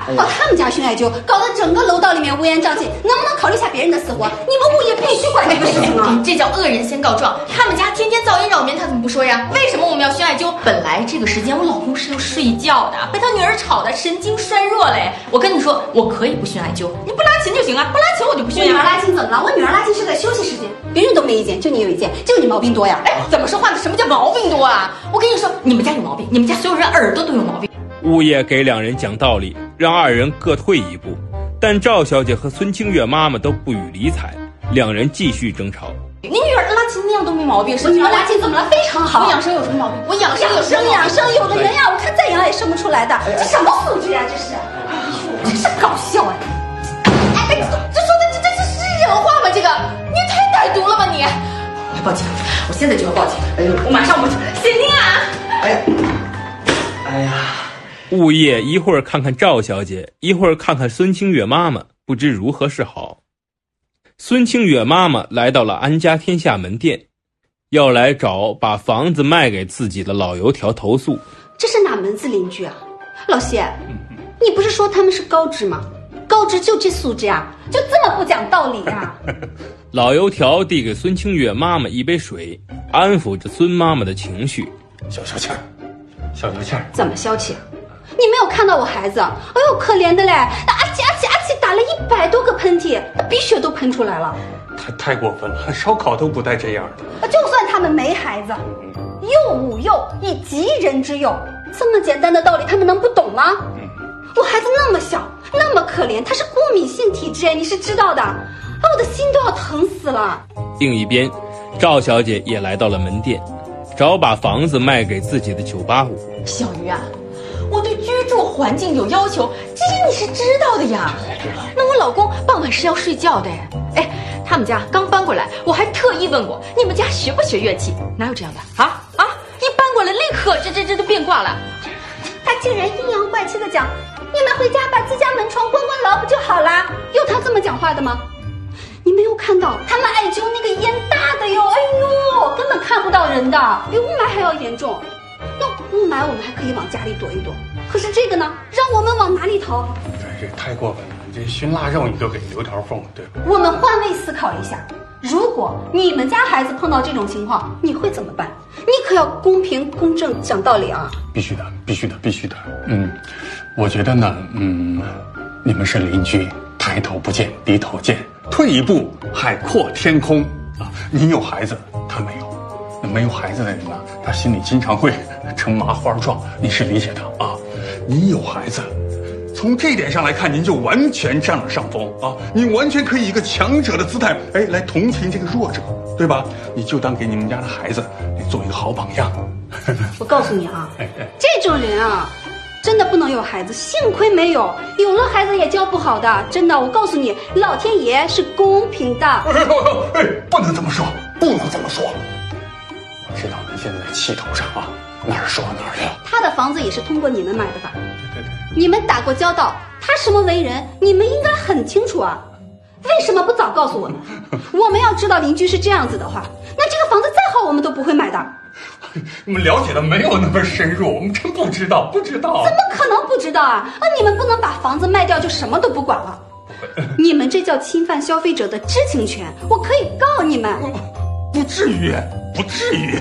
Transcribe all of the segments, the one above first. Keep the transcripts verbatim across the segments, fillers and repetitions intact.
哦，他们家熏艾灸，搞得整个楼道里面乌烟瘴气，能不能考虑一下别人的死活？你们物业必须管这个事情啊！ 这叫恶人先告状。他们家天天噪音扰民，他怎么不说呀？为什么我们要熏艾灸？本来这个时间我老公是要睡觉的，被他女儿吵的神经衰弱嘞。我跟你说，我可以不熏艾灸，你不拉琴就行啊，不拉琴我就不熏呀。 你女儿拉琴怎么了？我女儿拉琴是在休息时间，别人都没意见，就你有意见，就你毛病多呀！ 哎，怎么说话的？什么叫毛病多啊？我跟你说，你们家有毛病，你们家所有人耳朵都有毛病。 物业给两人讲道理，让二人各退一步，但赵小姐和孙清月妈妈都不予理睬，两人继续争吵。 你女儿拉琴那样都没毛病， 我女儿拉琴怎么了？非常好。 我养生有什么毛病？我养生有什么毛病？ 养生有的人呀，我看再养也生不出来的，这什么素质呀？这是，哎呦，真是搞笑哎！ 哎，这说的这这这是人话吗？这个你也太歹毒了吧你！我报警，我现在就要报警！哎呦，我马上我显灵啊！ 哎呀，哎呀。 物业一会儿看看赵小姐，一会儿看看孙清月妈妈，不知如何是好。孙清月妈妈来到了安家天下门店，要来找把房子卖给自己的老油条投诉。 这是哪门子邻居啊？老谢，你不是说他们是高知吗？高知就这素质啊，就这么不讲道理啊！ 老油条递给孙清月妈妈一杯水，安抚着孙妈妈的情绪。 消消气儿，消消气儿。 怎么消气啊？你没有看到我孩子？哎呦，可怜的嘞！啊气啊气啊气，打了一百多个喷嚏，鼻血都喷出来了。 太太过分了，烧烤都不带这样的。 就算他们没孩子，幼吾幼以及人之幼，这么简单的道理他们能不懂吗？我孩子那么小，那么可怜，他是过敏性体质，你是知道的。啊，我的心都要疼死了。 另一边，赵小姐也来到了门店，找把房子卖给自己的九八五。 小鱼啊，我对居住环境有要求，这些你是知道的呀。那我老公傍晚是要睡觉的。哎，他们家刚搬过来，我还特意问过你们家学不学乐器，哪有这样的啊啊！一搬过来立刻这这这都变卦了。 他竟然阴阳怪气的讲，你们回家把自家门窗关关牢不就好啦？有他这么讲话的吗？你没有看到他们艾灸那个烟大的哟，哎呦，根本看不到人的，比雾霾还要严重。那雾霾我们还可以往家里躲一躲，可是这个呢，让我们往哪里逃？ 这这太过分了，这熏腊肉你都给留条缝，对吧？ 我们换位思考一下，如果你们家孩子碰到这种情况，你会怎么办？你可要公平公正讲道理啊！ 必须的，必须的，必须的。嗯，我觉得呢，嗯，你们是邻居，抬头不见低头见，退一步海阔天空啊！你有孩子，他没有。那没有孩子的人呢，他心里经常会成麻花状，你是理解的啊。你有孩子，从这点上来看，您就完全占了上风啊！你完全可以以一个强者的姿态，哎，来同情这个弱者，对吧？你就当给你们家的孩子，你做一个好榜样。 我告诉你啊，这种人啊，真的不能有孩子，幸亏没有，有了孩子也教不好的，真的，我告诉你，老天爷是公平的。 哎，不能这么说，不能这么说。我知道您现在在气头上啊，哪儿说哪儿去了。 他的房子也是通过你们买的吧？ 对对对， 你们打过交道，他什么为人，你们应该很清楚啊。为什么不早告诉我们？我们要知道邻居是这样子的话，那这个房子再好，我们都不会买的。 我们了解的没有那么深入，我们真不知道，不知道。 怎么可能不知道啊？啊，你们不能把房子卖掉就什么都不管了。你们这叫侵犯消费者的知情权，我可以告你们。 不至于，不至于。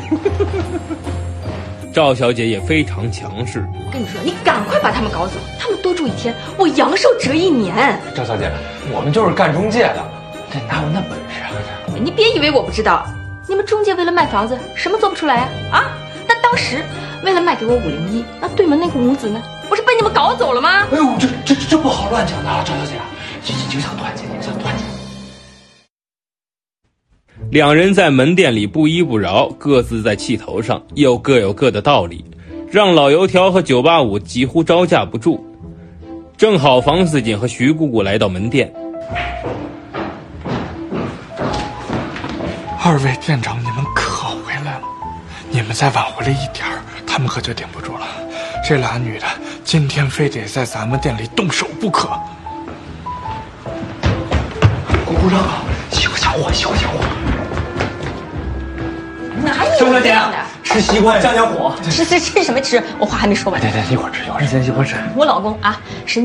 赵小姐也非常强势。 我跟你说，你赶快把他们搞走，他们多住一天，我阳寿折一年。 赵小姐，我们就是干中介的，这哪有那本事啊？ 你别以为我不知道，你们中介为了卖房子，什么做不出来啊？啊！但当时为了卖给我五零一，那对门那个五子呢，不是被你们搞走了吗？ 哎呦，这这这不好乱讲的啊，赵小姐，这这就想团结，就想团结。 两人在门店里不依不饶，各自在气头上，又各有各的道理，让老油条和九八五几乎招架不住。正好房四锦和徐姑姑来到门店。 二位店长，你们可好回来了？你们再晚回来一点儿，他们可就顶不住了。这俩女的今天非得在咱们店里动手不可。 鼓鼓掌啊！消消火，消消火。 哪有张小姐， 吃西瓜降降火。 吃吃吃什么吃？我话还没说完。 对对，一会儿吃，一会儿吃，一会儿吃。 我老公啊，神